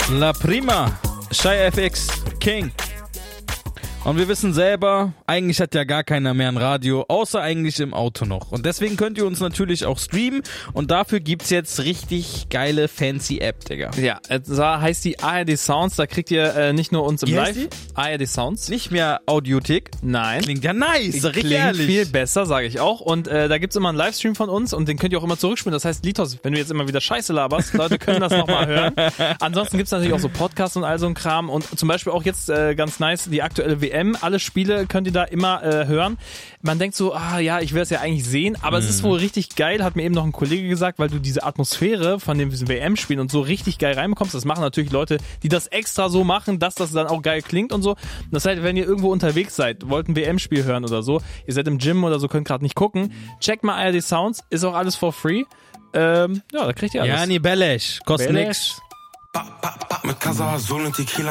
La Prima, Shy FX, King. Und wir wissen selber, eigentlich hat ja gar keiner mehr ein Radio, außer eigentlich im Auto noch. Und deswegen könnt ihr uns natürlich auch streamen und dafür gibt's jetzt richtig geile fancy App, Digga. Ja, da heißt die ARD Sounds, da kriegt ihr nicht nur uns im Live. ARD Sounds. Nicht mehr Audiothek. Nein. Klingt ja nice, richtig Klingt ehrlich. viel besser, sage ich auch. Und da gibt's immer einen Livestream von uns und den könnt ihr auch immer zurückspielen. Das heißt, Litos, wenn du jetzt immer wieder Scheiße laberst, Leute können das nochmal hören. Ansonsten gibt's natürlich auch so Podcasts und all so ein Kram. Und zum Beispiel auch jetzt ganz nice, die aktuelle WM. Alle Spiele könnt ihr da immer hören. Man denkt so, ja, ich will es ja eigentlich sehen, aber es ist wohl richtig geil, hat mir eben noch ein Kollege gesagt, weil du diese Atmosphäre von den WM-Spielen und so richtig geil reinbekommst. Das machen natürlich Leute, die das extra so machen, dass das dann auch geil klingt und so. Das heißt, wenn ihr irgendwo unterwegs seid, wollt ein WM-Spiel hören oder so, ihr seid im Gym oder so, könnt gerade nicht gucken, checkt mal ARD Sounds, ist auch alles for free. Ja, da kriegt ihr alles. Ja, nee, Belesch, kostet nix. Mit Casa, Sol und Tequila.